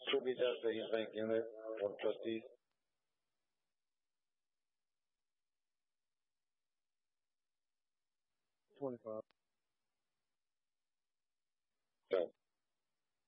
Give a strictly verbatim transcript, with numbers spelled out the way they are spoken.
Should we just the Bank unit of trustees? Twenty-five. Okay.